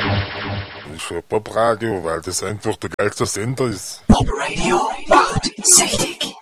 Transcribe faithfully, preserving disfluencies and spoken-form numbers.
Ich höre Popradio, weil das einfach der geilste Sender ist. Popradio achtundsechzig.